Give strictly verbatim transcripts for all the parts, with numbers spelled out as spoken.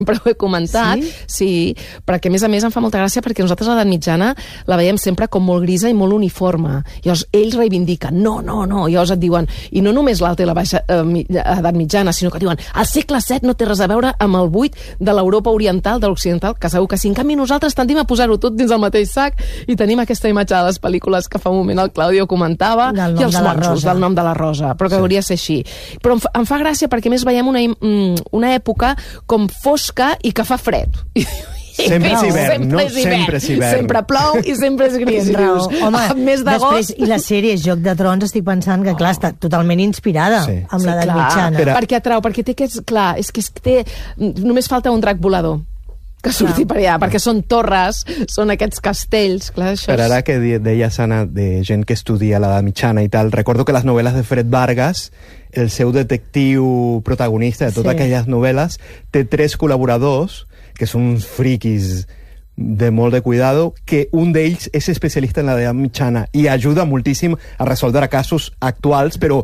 però ho he comentat, sí? sí, perquè a més a més em fa molta gràcia perquè nosaltres a l'edat mitjana la veiem sempre com molt grisa i molt uniforme. Llavors ells reivindiquen, no, no, no, llavors et diuen, i no només l'alta i la baixa eh, edat mitjana, sinó que diuen, el segle set no té res a veure amb el vuit de l'Europa oriental, de l'occidental, que segur que sí. En canvi nosaltres tendim a posar-ho tot dins el mateix sac i tenim aquesta imatge de les pel·lícules que fa un moment el Claudio comentava, i els monjos del nom de la Rosa, però que sí. hauria de ser així. Però em fa, em fa gràcia perquè més veiem una, una època com fosca i que fa fred. Sempre és hivern, no? Sempre és hivern. Sempre plou i sempre és gris. I dius, home, mes d'agost... I la sèrie Joc de Trons estic pensant que, clar, està totalment inspirada sí. amb l'edat sí, mitjana. Però... Perquè atrau, perquè té aquests... Clar, és que té... Només falta un drac volador que surti per allà, perquè són torres, són aquests castells, clar, això és... Però ara que deies, Anna, de gent que estudia l'edat mitjana i tal, recordo que les novel·les de Fred Vargas, el seu detectiu protagonista de totes sí. aquelles novel·les, té tres col·laboradors, que són uns friquis de molt de cuidado, que un d'ells és especialista en l'edat mitjana i ajuda moltíssim a resoldre casos actuals, però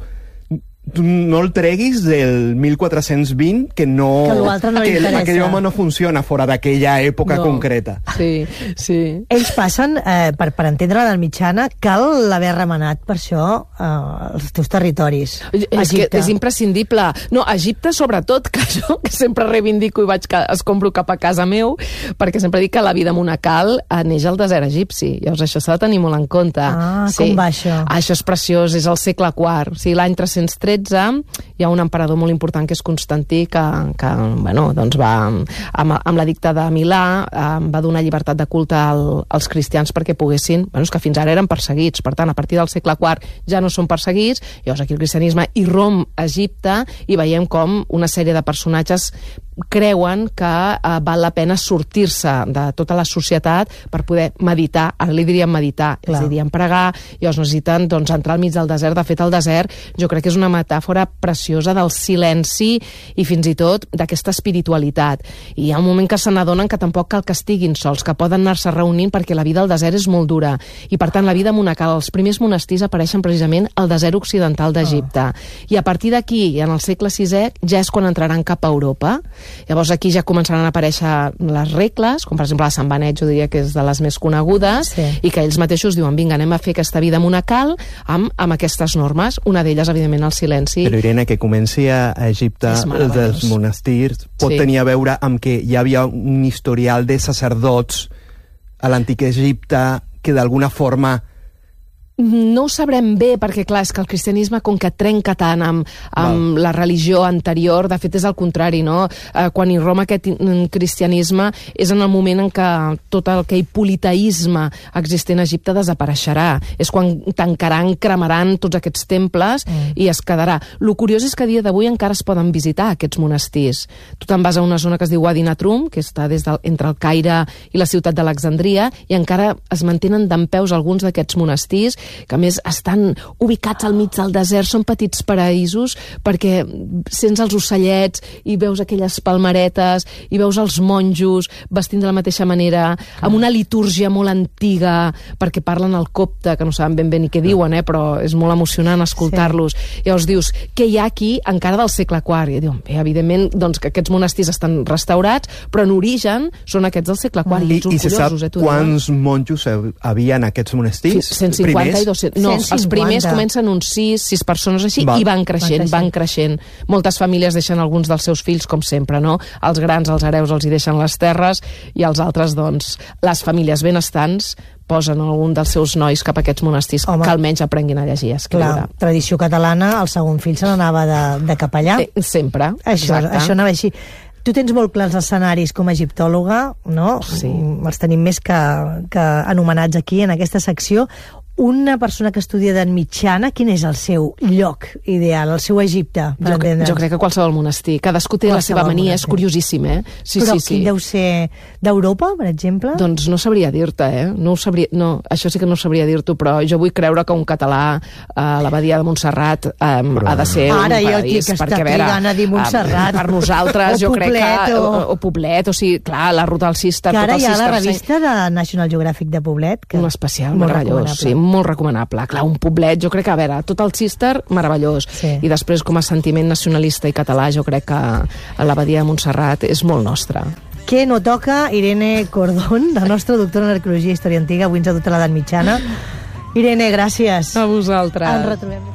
no el treguis del mil quatre-cents vint, que no... Que l'altre no li interessa. Aquell home no funciona fora d'aquella època no. concreta. Sí, sí. Ells passen, eh, per, per entendre l'edat mitjana, cal haver remenat per això eh, els teus territoris. És que és imprescindible. No, Egipte, sobretot, que jo que sempre reivindico i vaig escombro cap a casa meu, perquè sempre dic que la vida monacal neix al desert egipci. Llavors això s'ha de tenir molt en compte. Ah, sí. com va això? Ah, això és preciós, és el segle quart. O sigui, l'any tres-cents tretze hi ha un emperador molt important que és Constantí, que, que bueno, doncs va, amb, amb l'edicte de Milà va donar llibertat de culte al, als cristians perquè poguessin, bueno, és que fins ara eren perseguits, per tant, a partir del segle quart ja no són perseguits, llavors aquí el cristianisme irromp a Egipte i veiem com una sèrie de personatges creuen que eh, val la pena sortir-se de tota la societat per poder meditar, ara li diríem meditar, Clar. és a dir, pregar, i els necessiten doncs, entrar al mig del desert. De fet, el desert jo crec que és una metàfora preciosa del silenci i fins i tot d'aquesta espiritualitat. I hi ha un moment que se n'adonen que tampoc cal que estiguin sols, que poden anar-se reunint perquè la vida al desert és molt dura. I per tant, la vida monacal, els primers monestirs apareixen precisament al desert occidental d'Egipte. Oh. I a partir d'aquí, en el segle sisè, ja és quan entraran cap a Europa. Llavors aquí ja començaran a aparèixer les regles, com per exemple la Sant Benet, jo diria que és de les més conegudes, sí. i que ells mateixos diuen, vinga, anem a fer aquesta vida monacal amb, amb aquestes normes, una d'elles, evidentment, el silenci. Però, Irene, que comenci a Egipte dels monestirs pot sí. tenir a veure amb que hi havia un historial de sacerdots a l'antic Egipte que d'alguna forma... No ho sabrem bé, perquè clar, és que el cristianisme com que trenca tant amb, amb la religió anterior, de fet és el contrari, no? Eh, quan irromp aquest cristianisme és en el moment en què tot el que politeisme existent a Egipte desapareixerà. És quan tancaran, cremaran tots aquests temples mm. i es quedarà. Lo curiós és que a dia d'avui encara es poden visitar aquests monestirs. Tu te'n vas a una zona que es diu Wadi Natrum, que està des del, entre el Caire i la ciutat d'Alexandria, i encara es mantenen dempeus alguns d'aquests monestirs, que a més estan ubicats al mig del desert, són petits paraïsos perquè sents els ocellets i veus aquelles palmeretes i veus els monjos vestint de la mateixa manera, amb una litúrgia molt antiga, perquè parlen el copte, que no saben ben bé ni què diuen, eh, però és molt emocionant escoltar-los. Sí. Llavors dius, què hi ha aquí encara del segle quart? I diuen, bé, evidentment, doncs, que aquests monestirs estan restaurats, però en origen són aquests del segle quart. I, i, i se sap eh, quants monjos havia en aquests monestirs? cent cinquanta i dos-cents. No, cent cinquanta. Els primers comencen uns sis, sis persones així, Va. i van creixent, van creixent. Moltes famílies deixen alguns dels seus fills, com sempre, no? Els grans, els hereus, els hi deixen les terres, i els altres, doncs, les famílies benestants posen algun dels seus nois cap a aquests monestirs. Home, que almenys aprenguin a llegir i a escriure. Clar, tradició catalana, el segon fill se n'anava de, de capellà. Eh, sempre, això, exacte. Això anava així. Tu tens molt clars els escenaris com a egiptòloga, no? Sí. Els tenim més que, que anomenats aquí en aquesta secció. Una persona que estudia d'edat mitjana, quin és el seu lloc ideal, el seu Egipte? Per jo, jo crec que qualsevol monestir. Cadascú té qualsevol la seva mania, monestir. És curiosíssim, eh? Sí, Però sí, sí. quin deu ser d'Europa, per exemple? Doncs no sabria dir-te, eh? No ho sabria, no, això sí que no ho sabria dir-t'ho, però jo vull creure que un català a l'Abadia de Montserrat um, ha de ser Ara un jo paradís. Ara jo perquè, estic trigant a dir Montserrat. Um, per nosaltres, jo crec que... O, o Poblet, o sigui, clar, la ruta al Cister, que tot ara el hi ha Cister, la revista de National Geographic de Poblet. Que un especial meravellós, sí, molt recomanable. Clar, un poblet, jo crec que, a veure, tot el Cister, meravellós. Sí. I després, com a sentiment nacionalista i català, jo crec que l'abadia de Montserrat és molt nostra. Què no toca? Irene Cordón, la nostra doctora en arqueologia i història antiga, avui ens ha dut a l'edat mitjana. Irene, gràcies. A vosaltres. Ens retrobem.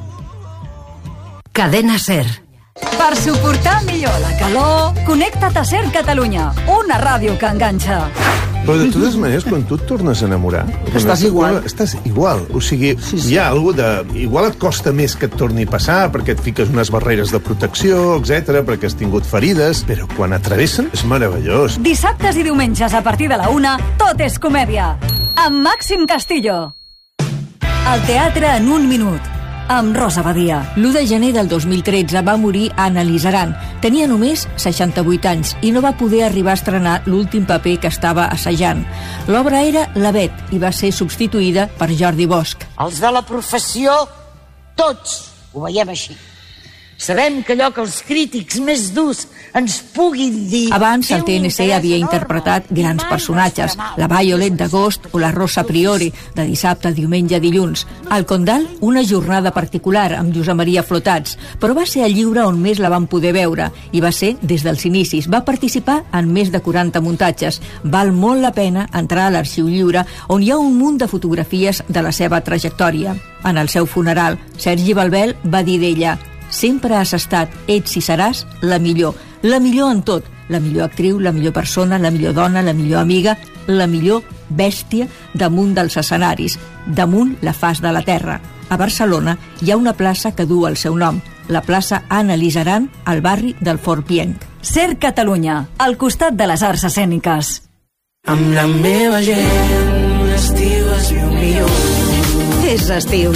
Cadena SER. Per suportar millor la calor, connecta't a SER Catalunya, una ràdio que enganxa. Però de totes maneres, quan tu et tornes a enamorar... Estàs igual. Estàs igual. O sigui, sí, sí. Hi ha alguna de... Igual et costa més que et torni a passar, perquè et fiques unes barreres de protecció, etcètera, perquè has tingut ferides, però quan atravessen és meravellós. Dissabtes i diumenges a partir de la una, tot és comèdia. Amb Màxim Castillo. El teatre en un minut. Amb Rosa Badia. l'u de gener del dos mil tretze va morir Anna Lizaran. Tenia només seixanta-vuit anys i no va poder arribar a estrenar l'últim paper que estava assajant. L'obra era La Bet i va ser substituïda per Jordi Bosch. Els de la professió, tots ho veiem així. Sabem que allò que els crítics més durs ens puguin dir... Abans, el T N C havia interpretat grans personatges, la Violet d'agost o la Rosa Priori, de dissabte, diumenge, dilluns. Al Condal, una jornada particular amb Josep Maria Flotats, però va ser el lliure on més la van poder veure, i va ser des dels inicis. Va participar en més de quaranta muntatges. Val molt la pena entrar a l'Arxiu Lliure, on hi ha un munt de fotografies de la seva trajectòria. En el seu funeral, Sergi Balbel va dir d'ella: sempre has estat, ets i seràs la millor, la millor en tot, la millor actriu, la millor persona, la millor dona, la millor amiga, la millor bèstia damunt dels escenaris, damunt la faç de la terra. A Barcelona hi ha una plaça que du el seu nom, la plaça Anna Lizaran, al barri del Fort Pienc. SER Catalunya, al costat de les arts escèniques. Amb la meva gent, l'estiu es viu millor. És estiu.